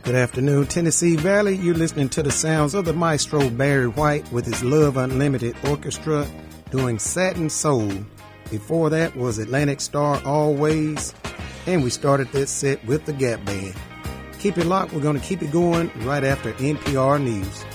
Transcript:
Good afternoon, Tennessee Valley. You're listening to the sounds of the maestro Barry White with his Love Unlimited Orchestra doing Satin Soul. Before that was Atlantic Star Always, and we started that set with the Gap Band. Keep it locked. We're going to keep it going right after NPR News.